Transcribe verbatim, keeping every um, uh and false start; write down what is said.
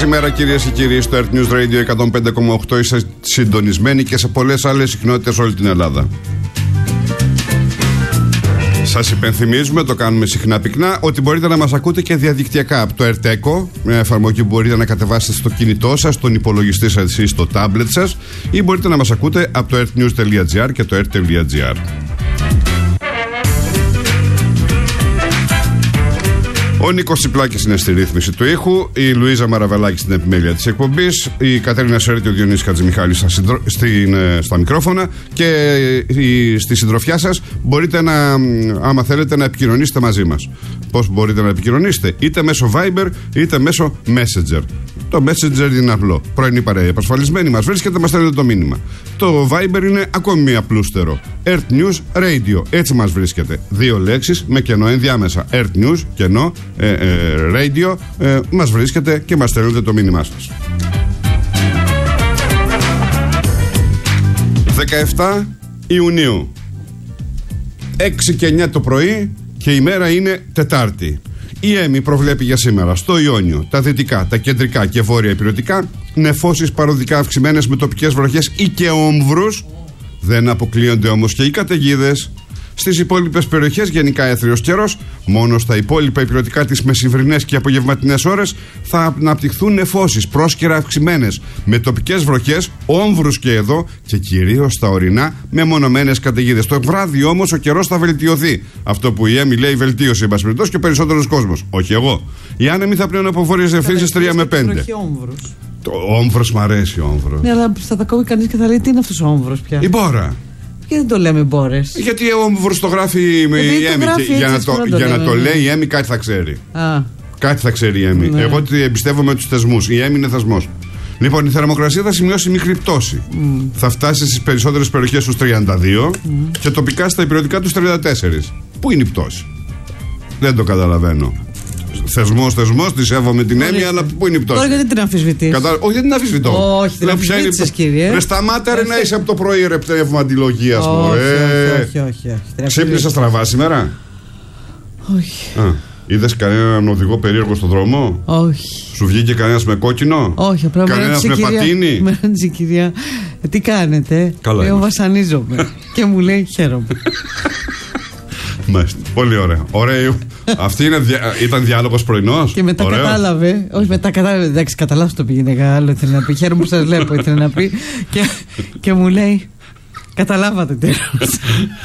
ημέρα, κυρίες και κύριοι, στο Earth News Radio εκατόν πέντε κόμμα οκτώ. Είστε συντονισμένοι και σε πολλές άλλες συχνότητες όλη την Ελλάδα. Σας υπενθυμίζουμε, το κάνουμε συχνά πυκνά, ότι μπορείτε να μας ακούτε και διαδικτυακά από το AirTeco, μια εφαρμογή που μπορείτε να κατεβάσετε στο κινητό σας, στον υπολογιστή σας ή στο tablet σας, ή μπορείτε να μας ακούτε από το earthnews.gr και το earth.gr. Ο Νίκος Τσιπλάκης είναι στη ρύθμιση του ήχου, η Λουίζα Μαραβελάκη στην επιμέλεια της εκπομπής, η Κατερίνα Σέρτη, ο Διονύσης Χατζημιχάλης στα, συντρο... στην, στα μικρόφωνα, και η... στη συντροφιά σας μπορείτε να, άμα θέλετε, να επικοινωνήσετε μαζί μας. Πώς μπορείτε να επικοινωνήσετε? Είτε μέσω Viber είτε μέσω Messenger. Το Messenger είναι απλό. Πρωινή παρέα επασφαλισμένη, μας βρίσκεται, μας στέλνετε το μήνυμα. Το Viber είναι ακόμη μία απλούστερο. Earth News Radio. Έτσι μας βρίσκεται. Δύο λέξεις με κενό ενδιάμεσα. Earth News, κενό, ε, ε, Radio. Ε, μας βρίσκεται και μας στέλνετε το μήνυμά σας. δεκαεφτά Ιουνίου. έξι και εννιά το πρωί και η μέρα είναι Τετάρτη. Η ΕΜΗ προβλέπει για σήμερα στο Ιόνιο, τα δυτικά, τα κεντρικά και βόρεια ηπειρωτικά νεφώσεις παροδικά αυξημένες με τοπικές βροχές ή και όμβρους. Δεν αποκλείονται όμως και οι καταιγίδες. Στις υπόλοιπες περιοχές γενικά έθριος καιρός. Μόνο στα υπόλοιπα ηπειρωτικά τις μεσημβρινές και απογευματινές ώρες θα αναπτυχθούν νεφώσεις πρόσκαιρα αυξημένες με τοπικές βροχές, όμβρους και εδώ, και κυρίως στα ορεινά με μονομένες καταιγίδες. Το βράδυ όμως ο καιρός θα βελτιωθεί. Αυτό που η ΕΜΗ λέει βελτίωση, εν πάση περιπτώσει, και ο περισσότερος κόσμος. Όχι εγώ. Οι άνεμοι θα πλέον από βόρειες διευθύνσεις τρία με πέντε. Το όμβρος μ' αρέσει, ο όμβρος. Ναι, αλλά θα τα κόβει κανείς και θα λέει τι είναι αυτός ο όμβρος πια. Η μπόρα. Και δεν το λέμε μπόρες. Γιατί ο όμβρος το γράφει η ΕΜΗ. Για να το, το, για να το λέει η ΕΜΗ κάτι θα ξέρει. Α. Κάτι θα ξέρει η ΕΜΗ. Ναι. Εγώ εμπιστεύομαι τους θεσμούς. Η ΕΜΗ είναι θεσμός. Λοιπόν, η θερμοκρασία θα σημειώσει μικρή πτώση. Mm. Θα φτάσει στις περισσότερες περιοχές στους τριάντα δύο mm. και τοπικά στα ηπειρωτικά τους τριάντα τέσσερα. Πού είναι η πτώση? Δεν το καταλαβαίνω. Θεσμός, θεσμός, τη σέβομαι την Έμμη, αλλά πού είναι η πτώση? Τώρα γιατί την αμφισβητείς? Κατα... Όχι, δεν την αμφισβητώ. Όχι, την αμφισβήτησες, κύριε. Ρε σταμάτα ρε να είσαι από το πρωί ρε πνεύμα αντιλογίας μου. Όχι, όχι, όχι, όχι. Ξύπνησες στραβά σήμερα? Όχι. Α, είδες κανέναν οδηγό περίεργο στον δρόμο? Όχι. Σου βγήκε κανένας με κόκκινο? Όχι, απλά κανένας με πατίνι? Με ρώτησε η κυρία, τι κάνετε? Καλά. Εγώ βασανίζομαι. Και μου λέει χαίρομαι. Μάλιστα. Πολύ ωραία. Ωραίο. Αυτή είναι δια... ήταν διάλογος πρωινός. Και μετά ωραίο. Κατάλαβε. Όχι, μετά κατάλαβε. Εντάξει, καταλάβει το πήγαινε. Άλλο ήθελε να πει. Χαίρομαι που σας βλέπω. Ήθελε να πει. Και, και μου λέει, καταλάβατε τέλος.